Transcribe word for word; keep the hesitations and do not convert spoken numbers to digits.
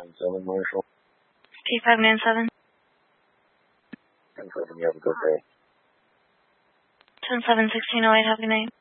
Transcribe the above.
seven Marshall. P five nine seven. ten seven, you have a good day. ten seven sixteen oh eight, have a good night.